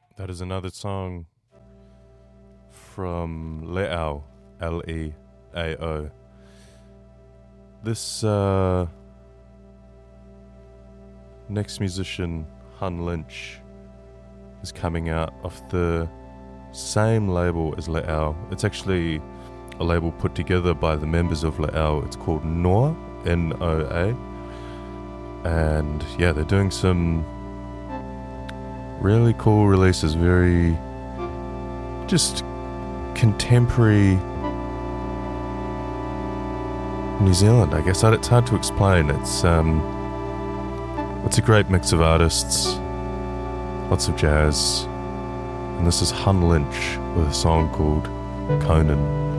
That is another song from Leao, Leao. This next musician, Hun Lynch, is coming out off the same label as Leao. It's actually a label put together by the members of Leao. It's called Noa, Noa. And yeah, they're doing some really cool releases, very just contemporary New Zealand, I guess. It's hard to explain. It's a great mix of artists, lots of jazz, and this is Hun Lynch with a song called Conan.